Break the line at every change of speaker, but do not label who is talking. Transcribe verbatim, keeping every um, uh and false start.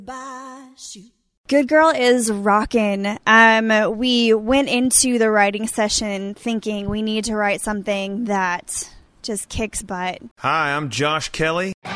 Bye, shoot.
Good Girl is rockin'. Um, we went into the writing session thinking we need to write something that just kicks butt.
Hi, I'm Josh Kelly.